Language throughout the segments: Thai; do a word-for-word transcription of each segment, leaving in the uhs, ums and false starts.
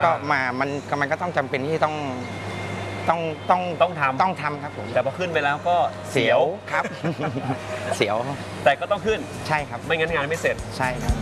ก็มามันมันก็ต้องจำเป็นที่ต้องต้องต้องต้องทำต้องทำครับผมแต่พอขึ้นไปแล้วก็เสียวครับ เสียวแต่ก็ต้องขึ้นใช่ครับไม่งั้นงานไม่เสร็จใช่ครับ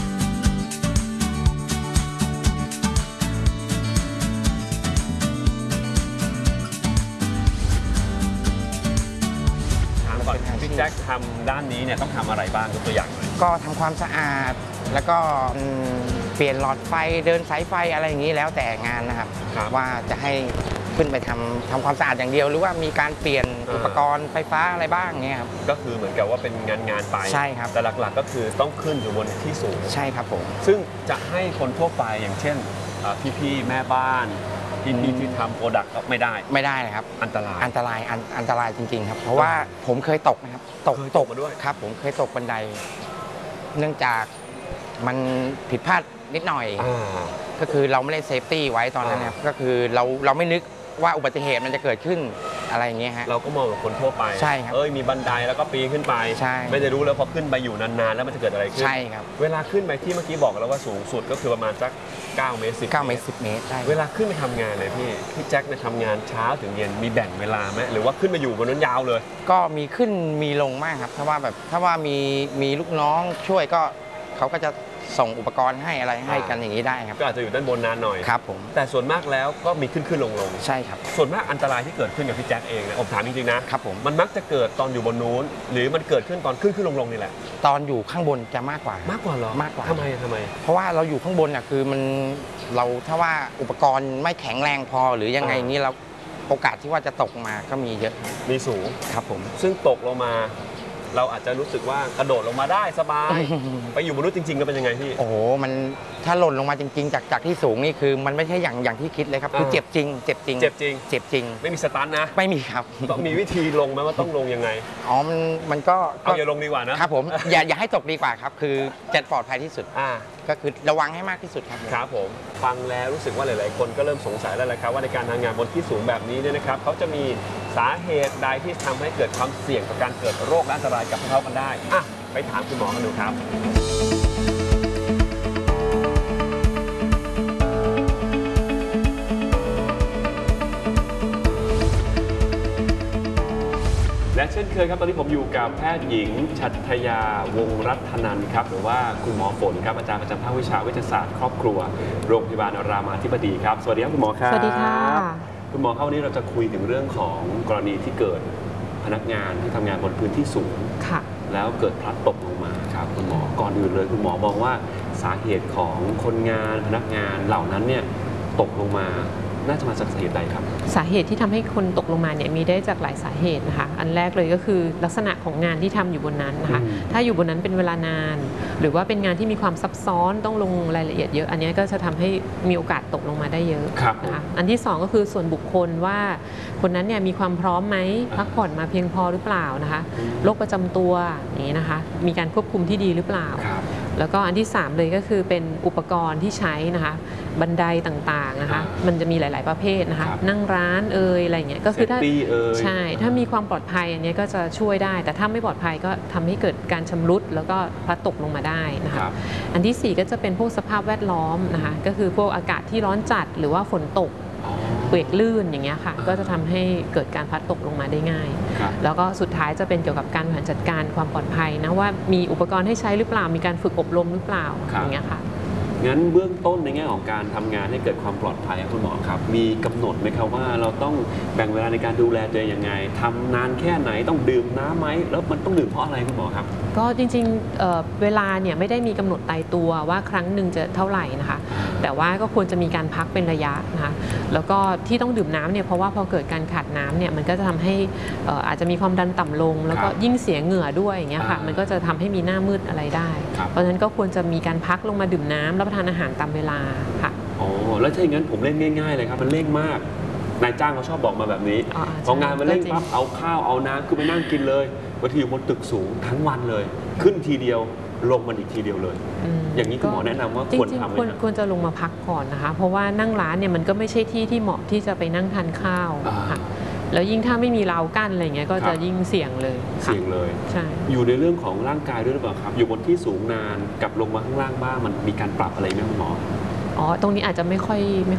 ก่อนพี่แจ็คทำด้านนี้เนี่ยต้องทำอะไรบ้างยกตัวอย่างหน่อยก็ทำความสะอาดแล้วก็เปลี่ยนหลอดไฟเดินสายไฟอะไรอย่างนี้แล้วแต่งานนะครับว่าจะให้ขึ้นไปทำทำความสะอาดอย่างเดียวหรือว่ามีการเปลี่ยนอุปกรณ์ไฟฟ้าอะไรบ้างเนี่ยครับก็คือเหมือนกับว่าเป็นงานงานไปใช่ครับแต่หลักๆก็คือต้องขึ้นอยู่บนที่สูงใช่ครับผมซึ่งจะให้คนทั่วไปอย่างเช่นพี่ๆแม่บ้านที่พี่ที่ทำโปรดักต์ก็ไม่ได้ไม่ได้เลยครับอันตรายอันตรายอันตรายจริงๆครับเพราะว่าผมเคยตกนะครับตกตกมาด้วยครับผมเคยตกบันไดเนื่องจากมันผิดพลาดนิดหน่อยก็คือเราไม่ได้เซฟตี้ไว้ตอนนั้นครับก็คือเราเราไม่นึกว่าอุบัติเหตุมันจะเกิดขึ้นอะไรอย่างเงี้ยฮะเราก็มองแบบคนทั่วไปใช่ครับเอ้ยมีบันไดแล้วก็ปีนขึ้นไปใช่ไม่ได้รู้แล้วพอขึ้นไปอยู่นานๆแล้วมันจะเกิดอะไรขึ้นใช่ครับเวลาขึ้นไปที่เมื่อกี้บอกแล้วว่าสูงสุดก็คือประมาณสักเก้าเมตรสิบเก้าเมตรสิบเมตรใช่เวลาขึ้นไปทำงานเลยพี่พี่แจ็คเนี่ยทำงานเช้าถึงเย็นมีแบ่งเวลาไหมหรือว่าขึ้นมาอยู่บนนั้นยาวเลยก็มีขึ้นมีลงมากครับถ้าว่าแบบถ้าว่ามีมีลูกน้องช่วยก็เขาก็จะส่งอุปกรณ์ให้อะไรให้กันอย่างนี้ได้ครับก็อาจจะอยู่ด้านบนนานหน่อยครับผมแต่ส่วนมากแล้วก็มีขึ้นขึ้นลงลงใช่ครับส่วนมากอันตรายที่เกิดขึ้นกับพี่แจ็คเองนะผมถามจริงๆนะครับผมมันมักจะเกิดตอนอยู่บนนู้นหรือมันเกิดขึ้นตอนขึ้นขึ้นลงลงนี่แหละตอนอยู่ข้างบนจะมากกว่ามากกว่าหรอมากกว่าทำไมทำไมเพราะว่าเราอยู่ข้างบนอ่ะคือมันเราถ้าว่าอุปกรณ์ไม่แข็งแรงพอหรือยังไงนี้เราโอกาสที่ว่าจะตกมาก็มีเยอะมีสูงครับผมซึ่งตกลงมาเราอาจจะรู้สึกว่ากระโดดลงมาได้สบายไปอยู่บนนู้นจริงๆก็เป็นยังไงพี่โอ้โหมันถ้าหล่นลงมาจริงๆจากจากที่สูงนี่คือมันไม่ใช่อย่างอย่างที่คิดเลยครับคือเจ็บจริงเจ็บจริงเจ็บจริงเจ็บจริงไม่มีสตันนะไม่มีครับต้องมีวิธีลงไหมว่าต้องลงยังไงอ๋อมันมันก็เอาอย่าลงดีกว่านะครับผมอย่าอย่าให้ตกดีกว่าครับคือจะปลอดภัยที่สุดอ่าก็คือระวังให้มากที่สุดครับครับผมฟังแล้วรู้สึกว่าหลายๆคนก็เริ่มสงสัยแล้วแหละครับว่าในการทำงานบนที่สูงแบบนี้เนี่ยนะครับเขาจะมีสาเหตุใดที่ทำให้เกิดความเสี่ยงต่อการเกิดโรคและอันตรายกับพวกเขากันได้อ่ะไปถามคุณหมอกันดูครับและเช่นเคยครับตอนนี้ผมอยู่กับแพทย์หญิงชัตยาวงศ์รัตนันท์ครับหรือว่าคุณหมอฝนครับอาจารย์ประจำภาควิชาเวชศาสตร์ครอบครัวโรงพยาบาลรามาธิบดีครับสวัสดีครับคุณหมอครับสวัสดีค่ะคุณหมอครับวันนี้เราจะคุยถึงเรื่องของกรณีที่เกิดพนักงานที่ทำงานบนพื้นที่สูงค่ะแล้วเกิดพลัดตกลงมาครับคุณหมอก่อนอื่นเลยคุณหมอมองว่าสาเหตุของคนงานพนักงานเหล่านั้นเนี่ยตกลงมาน่าจะมาจากสาเหตุใดครับสาเหตุที่ทำให้คนตกลงมาเนี่ยมีได้จากหลายสาเหตุนะคะอันแรกเลยก็คือลักษณะของงานที่ทำอยู่บนนั้นนะคะถ้าอยู่บนนั้นเป็นเวลานานหรือว่าเป็นงานที่มีความซับซ้อนต้องลงรายละเอียดเยอะอันนี้ก็จะทำให้มีโอกาสตกลงมาได้เยอะนะคะอันที่สองก็คือส่วนบุคคลว่าคนนั้นเนี่ยมีความพร้อมไหมพักผ่อนมาเพียงพอหรือเปล่านะคะโรคประจำตัวนี้นะคะมีการควบคุมที่ดีหรือเปล่าแล้วก็อันที่สามเลยก็คือเป็นอุปกรณ์ที่ใช้นะคะบันไดต่างๆนะคะมันจะมีหลายๆประเภทนะคะนั่งร้านเอ่ยอะไรเงี้ยก็คือถ้าใช่ถ้ามีความปลอดภัยอันนี้ก็จะช่วยได้แต่ถ้าไม่ปลอดภัยก็ทำให้เกิดการชำรุดแล้วก็พลัดตกลงมาได้นะคะอันที่สี่ก็จะเป็นพวกสภาพแวดล้อมนะคะก็คือพวกอากาศที่ร้อนจัดหรือว่าฝนตกเปียกลื่นอย่างเงี้ยค่ะก็จะทำให้เกิดการพลัดตกลงมาได้ง่ายแล้วก็สุดท้ายจะเป็นเกี่ยวกับการบริหารจัดการความปลอดภัยนะว่ามีอุปกรณ์ให้ใช้หรือเปล่ามีการฝึกอบรมหรือเปล่าอย่างเงี้ยค่ะงั้นเบื้องต้นในแง่ของการทำงานให้เกิดความปลอดภัยคุณหมอครับมีกำหนดไหมครับว่าเราต้องแบ่งเวลาในการดูแลตัวเองยังไงทำนานแค่ไหนต้องดื่มน้ำไหมแล้วมันต้องดื่มเพราะอะไรคุณหมอครับก็จริงๆ เ, เวลาเนี่ยไม่ได้มีกำหนดตายตัวว่าครั้งหนึ่งจะเท่าไหร่นะคะแต่ว่าก็ควรจะมีการพักเป็นระยะนะคะแล้วก็ที่ต้องดื่มน้ำเนี่ยเพราะว่าพอเกิดการขาดน้ำเนี่ยมันก็จะทำให้อาจจะมีความดันต่ำลงแล้วก็ยิ่งเสียเหงื่อด้วยอย่างเงี้ยค่ะมันก็จะทำให้มีหน้ามืดอะไรได้เพราะฉะนั้นก็ควรจะมีการพักลงมาดื่มน้ำรับประทานอาหารตามเวลาค่ะอ๋อแล้วถ้าอย่างนั้นผมเล่นง่ายๆเลยครับมันเร่งมากนายจ้างเขาชอบบอกมาแบบนี้พองานมันเร่งปั๊บเอาข้าวเอาน้ำคือไปนั่งกินเลยบางทีอยู่บนตึกสูงทั้งวันเลยขึ้นทีเดียวลงมันอีกทีเดียวเลยอย่างนี้คุณหมอแนะนำว่าควรทำไหมควรควรจะลงมาพักก่อนนะคะเพราะว่านั่งร้านเนี่ยมันก็ไม่ใช่ที่ที่เหมาะที่จะไปนั่งทานข้าวค่ะแล้วยิ่งถ้าไม่มีราวกั้นอะไรเงี้ยก็จะยิ่งเสี่ยงเลยเสี่ยงเลยใช่อยู่ในเรื่องของร่างกายด้วยหรือเปล่าครับอยู่บนที่สูงนานกับลงมาข้างล่างบ้างมันมีการปรับอะไรไหมคุณหมออ๋อตรงนี้อาจจะไม่ค่อยไม่